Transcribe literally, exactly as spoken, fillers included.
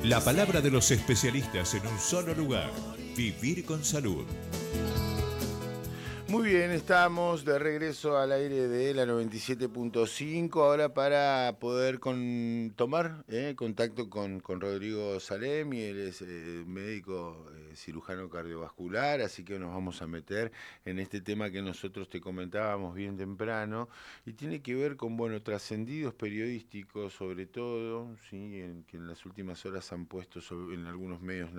La palabra de los especialistas en un solo lugar. Vivir con salud. Muy bien, estamos de regreso al aire de la noventa y siete punto cinco, ahora para poder con, tomar eh, contacto con, con Rodrigo Salemi. Él es eh, médico eh, cirujano cardiovascular, así que nos vamos a meter en este tema que nosotros te comentábamos bien temprano, y tiene que ver con, bueno, trascendidos periodísticos sobre todo, ¿sí? en, que en las últimas horas han puesto sobre, en algunos medios